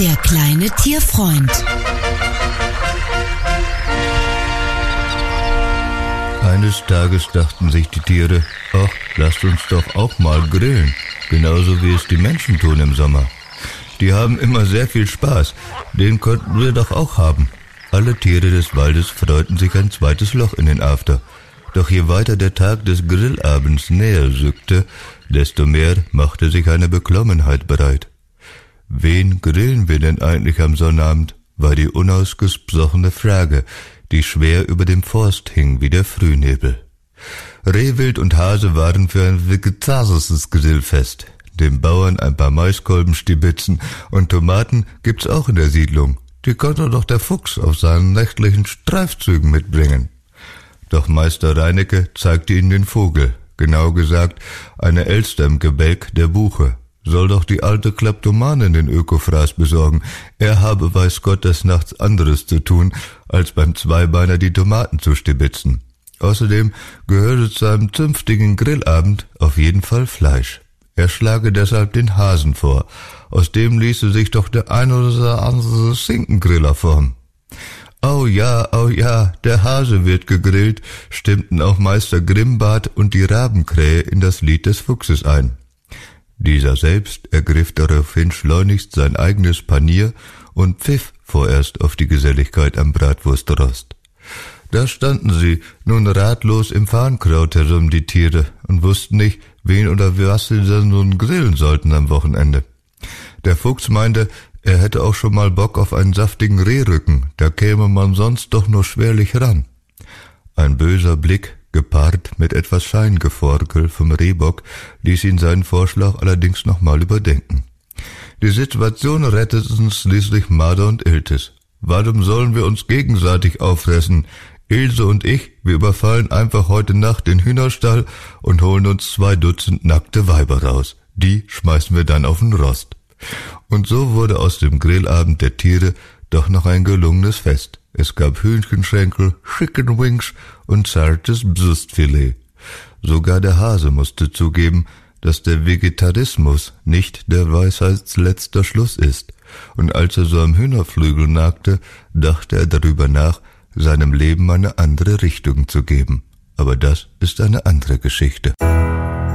Der kleine Tierfreund. Eines Tages dachten sich die Tiere, ach, lasst uns doch auch mal grillen, genauso wie es die Menschen tun im Sommer. Die haben immer sehr viel Spaß, den konnten wir doch auch haben. Alle Tiere des Waldes freuten sich ein zweites Loch in den After. Doch je weiter der Tag des Grillabends näher rückte, desto mehr machte sich eine Beklommenheit bereit. Wen grillen wir denn eigentlich am Sonnabend, war die unausgesprochene Frage, die schwer über dem Forst hing wie der Frühnebel. Rehwild und Hase waren für ein vegetarisches Grillfest. Dem Bauern ein paar Maiskolben stibitzen und Tomaten gibt's auch in der Siedlung. Die konnte doch der Fuchs auf seinen nächtlichen Streifzügen mitbringen. Doch Meister Reinecke zeigte ihnen den Vogel, genau gesagt eine Elster im Gebälk der Buche. Soll doch die alte Kleptomanin den Ökofraß besorgen. Er habe weiß Gott des Nachts anderes zu tun, als beim Zweibeiner die Tomaten zu stibitzen. Außerdem gehörte zu einem zünftigen Grillabend auf jeden Fall Fleisch. Er schlage deshalb den Hasen vor. Aus dem ließe sich doch der ein oder andere Schinkengriller formen. Oh ja, der Hase wird gegrillt, stimmten auch Meister Grimmbart und die Rabenkrähe in das Lied des Fuchses ein. Dieser selbst ergriff daraufhin schleunigst sein eigenes Panier und pfiff vorerst auf die Geselligkeit am Bratwurstrost. Da standen sie nun ratlos im Farnkraut herum, die Tiere, und wussten nicht, wen oder was sie denn nun grillen sollten am Wochenende. Der Fuchs meinte, er hätte auch schon mal Bock auf einen saftigen Rehrücken, da käme man sonst doch nur schwerlich ran. Ein böser Blick, gepaart mit etwas Scheingeforkel vom Rehbock, ließ ihn seinen Vorschlag allerdings nochmal überdenken. Die Situation retteten schließlich Marder und Iltis. Warum sollen wir uns gegenseitig auffressen? Ilse und ich, wir überfallen einfach heute Nacht den Hühnerstall und holen uns 2 Dutzend nackte Weiber raus. Die schmeißen wir dann auf den Rost. Und so wurde aus dem Grillabend der Tiere doch noch ein gelungenes Fest. Es gab Hühnchenschenkel, Chicken Wings und zartes Brustfilet. Sogar der Hase musste zugeben, dass der Vegetarismus nicht der Weisheitsletzter Schluss ist. Und als er so am Hühnerflügel nagte, dachte er darüber nach, seinem Leben eine andere Richtung zu geben. Aber das ist eine andere Geschichte.